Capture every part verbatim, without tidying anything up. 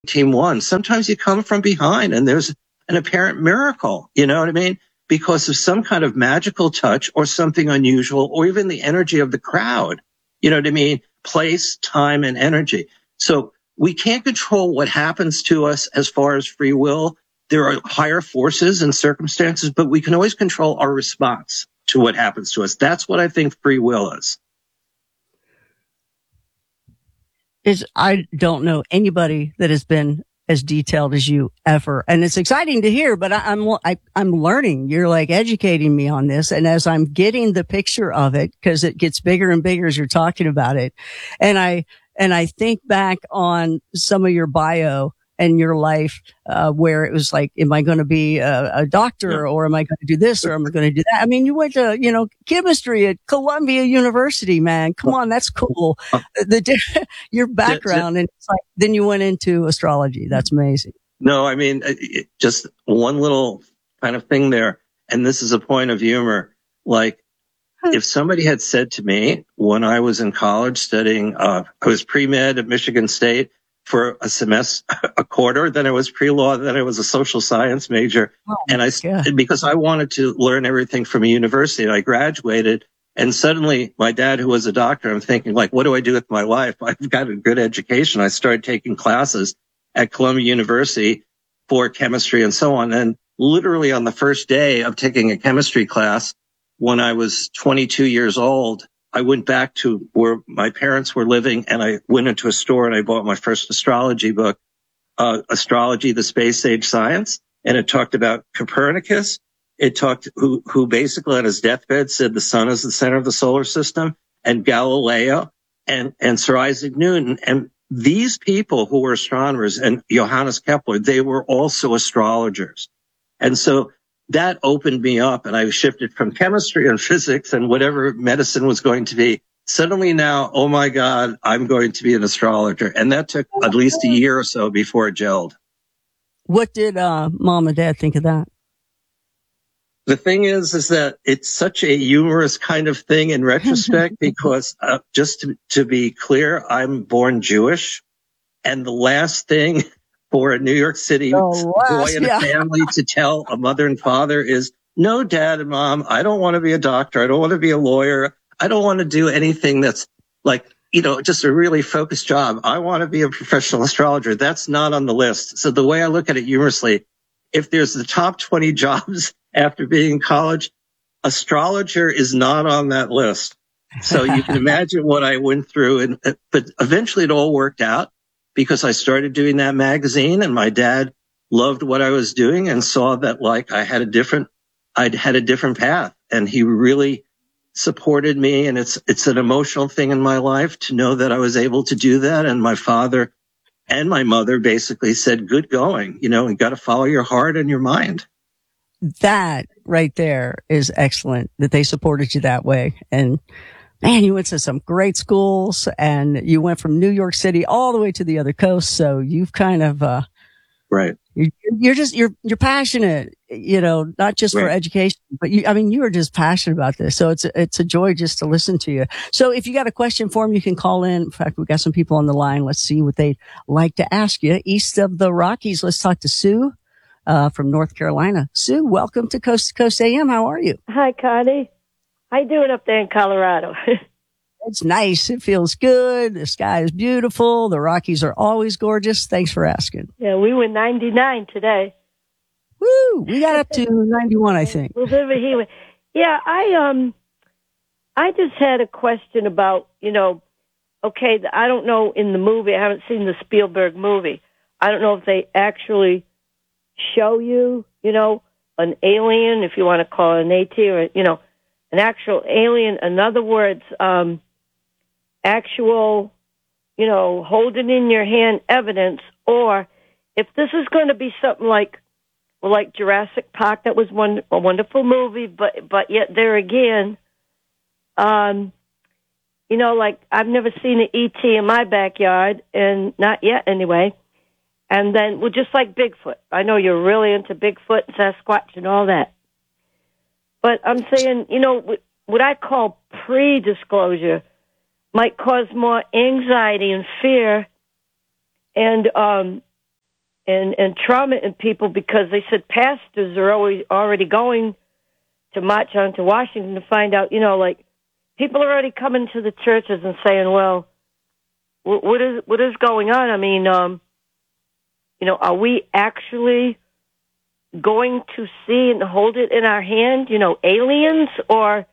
team won. Sometimes you come from behind and there's an apparent miracle. You know what I mean? Because of some kind of magical touch or something unusual, or even the energy of the crowd. You know what I mean? Place, time, and energy. So we can't control what happens to us as far as free will. There are higher forces and circumstances, but we can always control our response to what happens to us. That's what I think free will is. Is I don't know anybody that has been as detailed as you ever. And it's exciting to hear, but I, I'm, I, I'm learning. You're like educating me on this. And as I'm getting the picture of it, cause it gets bigger and bigger as you're talking about it. And I, and I think back on some of your bio and your life, uh, where it was like, am I going to be a, a doctor, yeah, or am I going to do this or am I going to do that? I mean, you went to, you know, chemistry at Columbia University, man. Come on. That's cool. The, your background. And it's like, then you went into astrology. That's amazing. No, I mean, it, just one little kind of thing there. And this is a point of humor. Like, if somebody had said to me when I was in college studying, uh, I was pre-med at Michigan State for a semester, a quarter, then I was pre-law, then I was a social science major. Oh, and I, yeah. because I wanted to learn everything from a university, I graduated. And suddenly my dad, who was a doctor, I'm thinking, like, what do I do with my life? I've got a good education. I started taking classes at Columbia University for chemistry and so on. And literally on the first day of taking a chemistry class, when I was twenty-two years old, I went back to where my parents were living and I went into a store and I bought my first astrology book, uh, Astrology, the Space Age Science. And it talked about Copernicus. It talked, who, who basically on his deathbed said the sun is the center of the solar system, and Galileo and, and Sir Isaac Newton. And these people who were astronomers, and Johannes Kepler, they were also astrologers. And so that opened me up, and I shifted from chemistry and physics and whatever medicine was going to be. Suddenly now, oh my God, I'm going to be an astrologer. And that took at least a year or so before it gelled. What did uh, mom and dad think of that? The thing is, is that it's such a humorous kind of thing in retrospect, because uh, just to, to be clear, I'm born Jewish. And the last thing for a New York City oh, boy in yeah. a family to tell a mother and father is, no, dad and mom, I don't want to be a doctor. I don't want to be a lawyer. I don't want to do anything that's like, you know, just a really focused job. I want to be a professional astrologer. That's not on the list. So the way I look at it humorously, if there's the top twenty jobs after being in college, astrologer is not on that list. So you can imagine what I went through. And, but eventually it all worked out, because I started doing that magazine and my dad loved what I was doing and saw that, like, I had a different, I'd had a different path, and he really supported me. And it's, it's an emotional thing in my life to know that I was able to do that. And my father and my mother basically said, good going, you know, you got to follow your heart and your mind. That right there is excellent that they supported you that way. And man, you went to some great schools and you went from New York City all the way to the other coast. So you've kind of, uh, right. You're, you're just, you're, you're passionate, you know, not just right. for education, but you, I mean, you are just passionate about this. So it's, it's a joy just to listen to you. So if you got a question for him, you can call in. In fact, we've got some people on the line. Let's see what they'd like to ask you. East of the Rockies, let's talk to Sue, uh, from North Carolina. Sue, welcome to Coast to Coast A M. How are you? Hi, Connie. How you doing up there in Colorado? It's nice. It feels good. The sky is beautiful. The Rockies are always gorgeous. Thanks for asking. Yeah, we were ninety-nine today. Woo! We got up to ninety-one, I think. We'll live here. Yeah, I um, I just had a question about, you know, okay, I don't know in the movie. I haven't seen the Spielberg movie. I don't know if they actually show you, you know, an alien, if you want to call it an AT, or you know, an actual alien. In other words, um. actual, you know, holding in your hand evidence, or if this is going to be something like, well, like Jurassic Park, that was one a wonderful movie, but but yet there again, um, you know, like I've never seen an E T in my backyard, and not yet anyway. And then, well, just like Bigfoot, I know you're really into Bigfoot and Sasquatch and all that, but I'm saying, you know, what I call pre-disclosure might cause more anxiety and fear, and um, and, and trauma in people, because they said pastors are always already going to march on to Washington to find out, you know, like, people are already coming to the churches and saying, well, what is, what is going on? I mean, um, you know, are we actually going to see and hold it in our hand, you know, aliens, or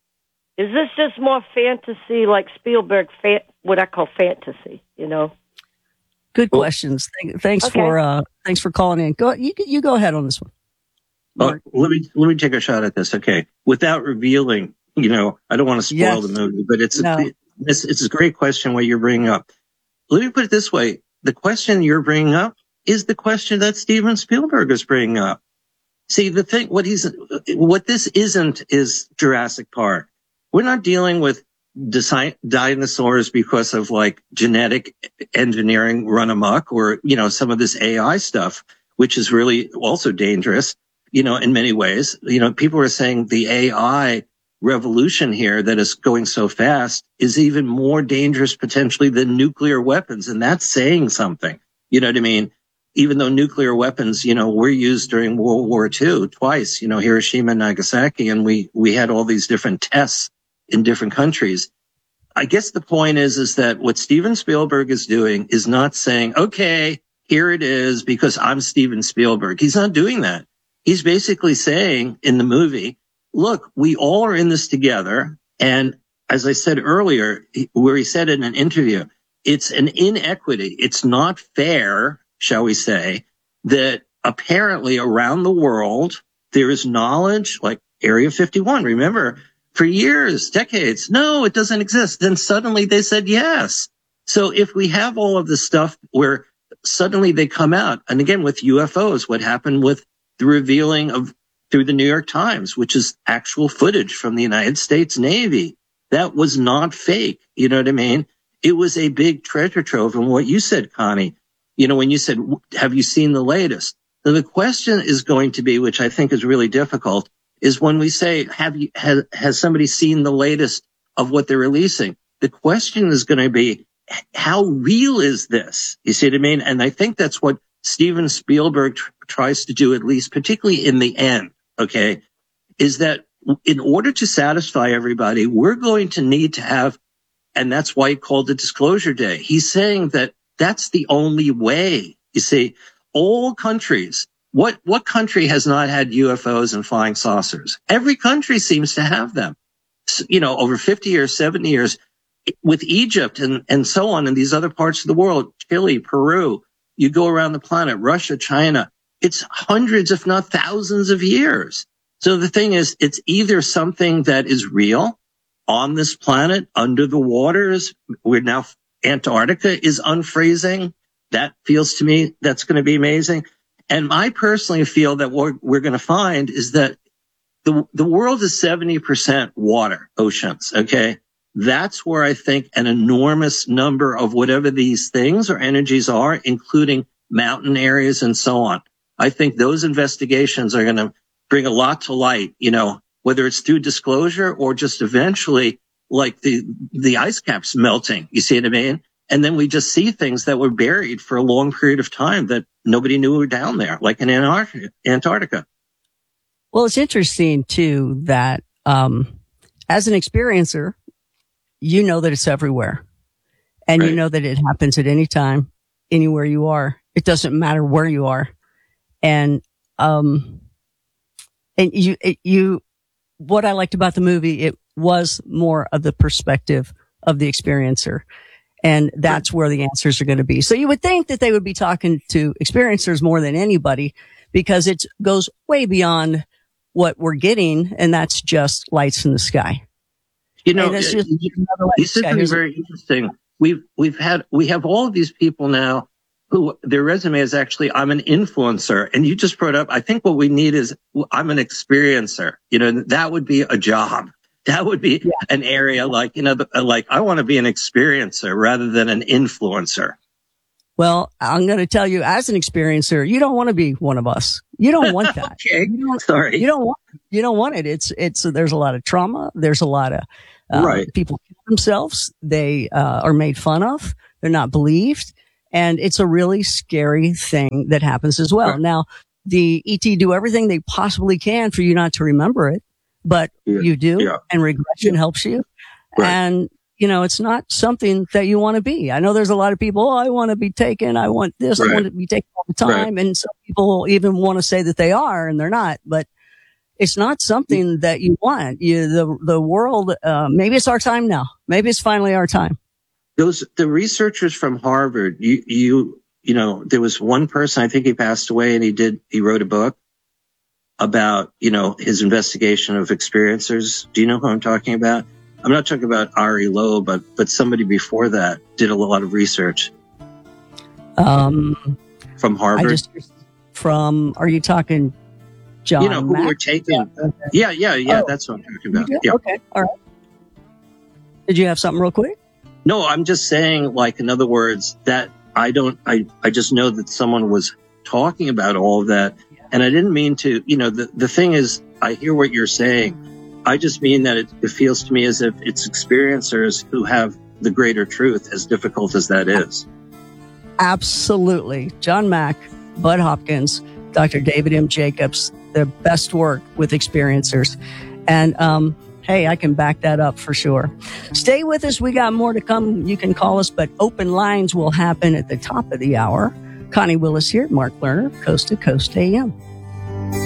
is this just more fantasy, like Spielberg, fa- what I call fantasy, you know? Good questions. Thanks okay. for, uh, thanks for calling in. Go, you, you go ahead on this one. Uh, let me, let me take a shot at this. Okay. Without revealing, you know, I don't want to spoil yes. the movie, but it's, no. a, it's, it's a great question what you're bringing up. Let me put it this way. The question you're bringing up is the question that Steven Spielberg is bringing up. See, the thing, what he's, what this isn't is Jurassic Park. We're not dealing with disi- dinosaurs because of like genetic engineering run amok, or, you know, some of this A I stuff, which is really also dangerous, you know, in many ways. You know, people are saying the A I revolution here that is going so fast is even more dangerous potentially than nuclear weapons. And that's saying something, you know what I mean? Even though nuclear weapons, you know, were used during World War Two twice, you know, Hiroshima and Nagasaki, and we, we had all these different tests in different countries. I guess the point is, is that what Steven Spielberg is doing is not saying, okay, here it is because I'm Steven Spielberg. He's not doing that. He's basically saying in the movie, look, we all are in this together. And as I said earlier, where he said in an interview, it's an inequity. It's not fair, shall we say, that apparently around the world, there is knowledge like Area fifty-one. Remember, for years, decades, no, it doesn't exist. Then suddenly they said yes. So if we have all of this stuff where suddenly they come out, and again, with U F Os, what happened with the revealing of through the New York Times, which is actual footage from the United States Navy, that was not fake. You know what I mean? It was a big treasure trove. And what you said, Connie, you know, when you said, have you seen the latest? Now, the question is going to be, which I think is really difficult, is when we say, have you, has, has somebody seen the latest of what they're releasing? The question is going to be, how real is this? You see what I mean? And I think that's what Steven Spielberg tr- tries to do, at least particularly in the end, okay, is that in order to satisfy everybody, we're going to need to have, and that's why he called it Disclosure Day. He's saying that that's the only way. You see, all countries, what, what country has not had U F Os and flying saucers? Every country seems to have them, so, you know, over fifty years, seventy years. With Egypt and, and so on in these other parts of the world, Chile, Peru, you go around the planet, Russia, China, it's hundreds, if not thousands of years. So the thing is, it's either something that is real on this planet, under the waters, we're now, Antarctica is unfreezing. That feels to me, that's going to be amazing. And I personally feel that what we're going to find is that the, the world is seventy percent water, oceans, okay? That's where I think an enormous number of whatever these things or energies are, including mountain areas and so on. I think those investigations are going to bring a lot to light, you know, whether it's through disclosure or just eventually like the, the ice caps melting. You see what I mean? And then we just see things that were buried for a long period of time that nobody knew were down there, like in Antarctica. Well, it's interesting too that, um, as an experiencer, you know that it's everywhere, and right. You know that it happens at any time, anywhere you are. It doesn't matter where you are. And, um, and you, it, you, what I liked about the movie, it was more of the perspective of the experiencer. And that's right. Where the answers are going to be. So you would think that they would be talking to experiencers more than anybody, because it goes way beyond what we're getting. And that's just lights in the sky. You know, this is very interesting. We've, we've had, we have all of these people now who their resume is actually, I'm an influencer. And you just brought up, I think what we need is, I'm an experiencer. You know, that would be a job. That would be yeah. An area like, you know, like I want to be an experiencer rather than an influencer. Well, I'm going to tell you, as an experiencer, you don't want to be one of us. You don't want that. Okay. You don't, Sorry. You don't want, you don't want it. It's, it's, there's a lot of trauma. There's a lot of, uh, right. people kill themselves. They, uh, are made fun of. They're not believed. And it's a really scary thing that happens as well. Right. Now, the E T do everything they possibly can for you not to remember it, but Yeah. you do, Yeah. and regression Yeah. helps you. Right. And, you know, it's not something that you want to be. I know there's a lot of people, oh, I want to be taken. I want this. Right. I want to be taken all the time. Right. And some people even want to say that they are and they're not, but it's not something that you want. You, the, the world, uh, maybe it's our time now. Maybe it's finally our time. Those, the researchers from Harvard, you, you, you know, there was one person, I think he passed away, and he did, he wrote a book about, you know, his investigation of experiencers. Do you know who I'm talking about? I'm not talking about Ari Loeb, but, but somebody before that did a lot of research Um, from I Harvard. just, from, are you talking John You know, who Mack? were taking, Yeah. yeah, yeah, yeah, Oh. that's what I'm talking about. You did? Yeah. Okay. All right. Did you have something real quick? No, I'm just saying, like, in other words, that I don't, I, I just know that someone was talking about all of that. And I didn't mean to, you know, the, the thing is, I hear what you're saying. I just mean that it, it feels to me as if it's experiencers who have the greater truth, as difficult as that is. Absolutely. John Mack, Bud Hopkins, Doctor David M. Jacobs, their best work with experiencers. And, um, hey, I can back that up for sure. Stay with us. We got more to come. You can call us, but open lines will happen at the top of the hour. Connie Willis here, Mark Lerner, Coast to Coast A M.